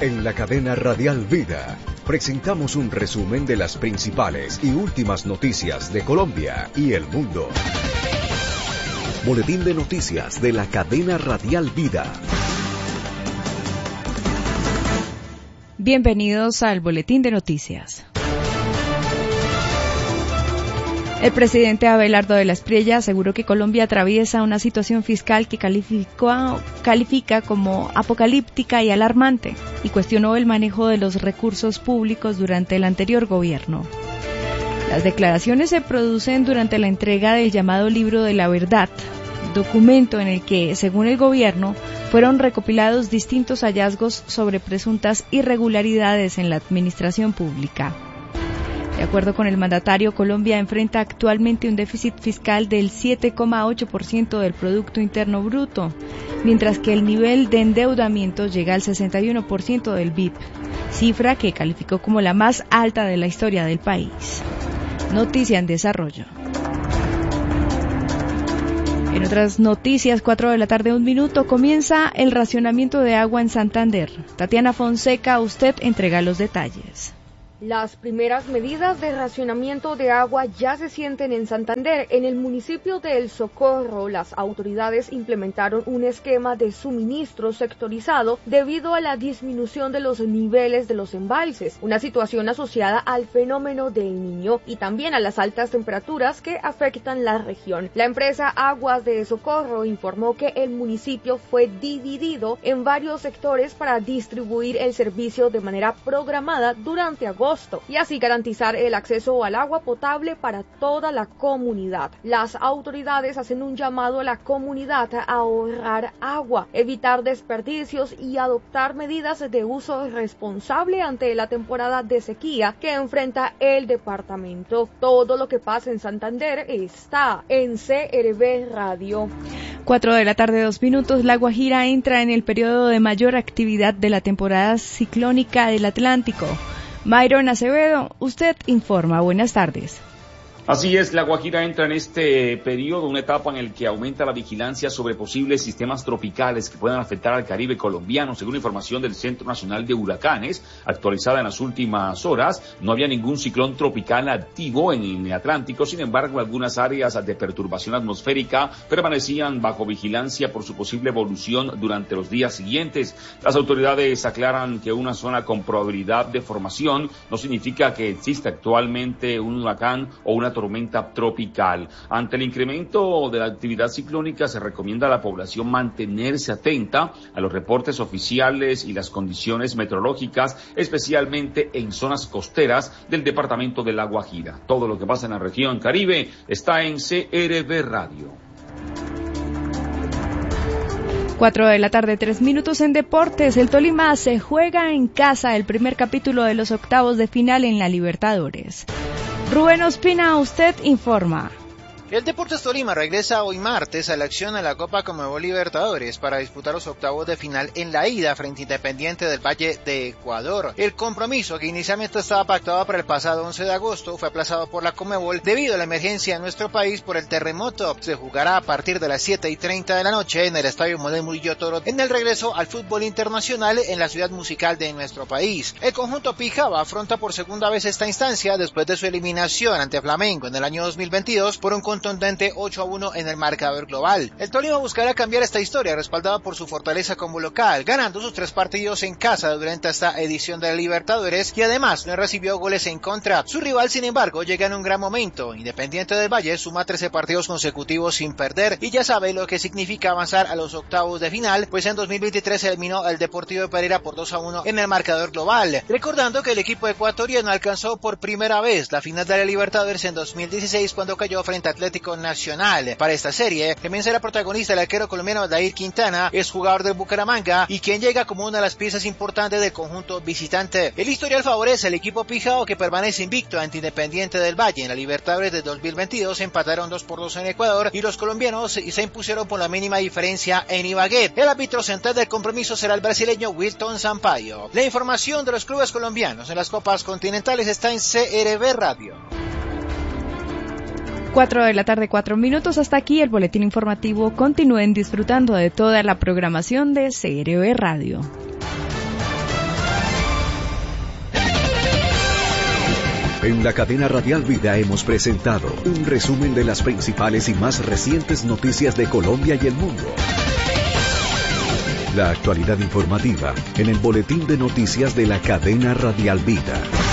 En la cadena Radial Vida presentamos un resumen de las principales y últimas noticias de Colombia y el mundo. Boletín de noticias de la cadena Radial Vida. Bienvenidos al Boletín de Noticias. El presidente Abelardo de la Espriella aseguró que Colombia atraviesa una situación fiscal que califica como apocalíptica y alarmante, y cuestionó el manejo de los recursos públicos durante el anterior gobierno. Las declaraciones se producen durante la entrega del llamado Libro de la Verdad, documento en el que, según el gobierno, fueron recopilados distintos hallazgos sobre presuntas irregularidades en la administración pública. De acuerdo con el mandatario, Colombia enfrenta actualmente un déficit fiscal del 7,8% del Producto Interno Bruto, mientras que el nivel de endeudamiento llega al 61% del BIP, cifra que calificó como la más alta de la historia del país. Noticia en desarrollo. En otras noticias, 4 de la tarde, 1 minuto, comienza el racionamiento de agua en Santander. Tatiana Fonseca, usted entrega los detalles. Las primeras medidas de racionamiento de agua ya se sienten en Santander. En el municipio de El Socorro, las autoridades implementaron un esquema de suministro sectorizado debido a la disminución de los niveles de los embalses, una situación asociada al fenómeno del Niño y también a las altas temperaturas que afectan la región. La empresa Aguas de Socorro informó que el municipio fue dividido en varios sectores para distribuir el servicio de manera programada durante agosto y así garantizar el acceso al agua potable para toda la comunidad. Las autoridades hacen un llamado a la comunidad a ahorrar agua, evitar desperdicios y adoptar medidas de uso responsable ante la temporada de sequía que enfrenta el departamento. Todo lo que pasa en Santander está en CRB Radio. 4 de la tarde, 2 minutos, La Guajira entra en el periodo de mayor actividad de la temporada ciclónica del Atlántico. Myron Acevedo, usted informa. Buenas tardes. Así es, La Guajira entra en este periodo, una etapa en la que aumenta la vigilancia sobre posibles sistemas tropicales que puedan afectar al Caribe colombiano. Según información del Centro Nacional de Huracanes, actualizada en las últimas horas, no había ningún ciclón tropical activo en el Atlántico. Sin embargo, algunas áreas de perturbación atmosférica permanecían bajo vigilancia por su posible evolución durante los días siguientes. Las autoridades aclaran que una zona con probabilidad de formación no significa que exista actualmente un huracán o una tormenta tropical. Ante el incremento de la actividad ciclónica, se recomienda a la población mantenerse atenta a los reportes oficiales y las condiciones meteorológicas, especialmente en zonas costeras del departamento de La Guajira. Todo lo que pasa en la región Caribe está en CRB Radio. 4 de la tarde, 3 minutos en deportes. El Tolima se juega en casa el primer capítulo de los octavos de final en la Libertadores. Rubén Ospina, usted informa. El Deportes Tolima regresa hoy martes a la acción a la Copa Conmebol Libertadores para disputar los octavos de final en la ida frente a Independiente del Valle de Ecuador. El compromiso, que inicialmente estaba pactado para el pasado 11 de agosto, fue aplazado por la Conmebol debido a la emergencia en nuestro país por el terremoto. Se jugará a partir de las 7:30 de la noche en el Estadio Modelo Murillo Toro, en el regreso al fútbol internacional en la ciudad musical de nuestro país. El conjunto Pijao afronta por segunda vez esta instancia después de su eliminación ante Flamengo en el año 2022 por un contundente 8-1 en el marcador global. El Tolima buscará cambiar esta historia, respaldada por su fortaleza como local, ganando sus 3 partidos en casa durante esta edición de la Libertadores, y además no recibió goles en contra. Su rival, sin embargo, llega en un gran momento. Independiente del Valle suma 13 partidos consecutivos sin perder y ya sabe lo que significa avanzar a los octavos de final, pues en 2023 eliminó al Deportivo de Pereira por 2-1 en el marcador global. Recordando que el equipo ecuatoriano alcanzó por primera vez la final de la Libertadores en 2016 cuando cayó frente a Atlético Nacional. Para esta serie también será protagonista el arquero colombiano Dair Quintana, es jugador del Bucaramanga y quien llega como una de las piezas importantes del conjunto visitante. El historial favorece al equipo Pijao, que permanece invicto ante Independiente del Valle. En la Libertadores de 2022 empataron 2-2 en Ecuador y los colombianos se impusieron por la mínima diferencia en Ibagué. El árbitro central del compromiso será el brasileño Wilton Sampaio. La información de los clubes colombianos en las copas continentales está en CRB Radio. 4 de la tarde, 4 minutos. Hasta aquí el boletín informativo. Continúen disfrutando de toda la programación de CRB Radio. En la cadena Radial Vida hemos presentado un resumen de las principales y más recientes noticias de Colombia y el mundo. La actualidad informativa en el boletín de noticias de la cadena Radial Vida.